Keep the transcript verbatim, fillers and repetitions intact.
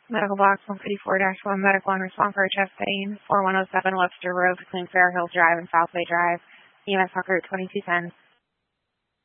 Medical box one fifty-four dash one, medical and response for chest pain, four one zero seven Webster Road between Fair Hills Drive and Southway Drive, E M S Hawker twenty-two ten.